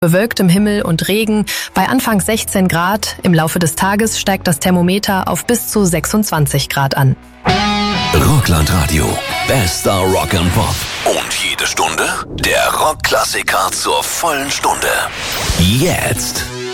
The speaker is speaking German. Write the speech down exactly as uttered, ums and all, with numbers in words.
bewölktem Himmel und Regen bei anfangs sechzehn Grad. Im Laufe des Tages steigt das Thermometer auf bis zu sechsundzwanzig Grad an. Rockland-Radio. Bester Rock and Pop. Und jede Stunde der Rockklassiker zur vollen Stunde. Jetzt.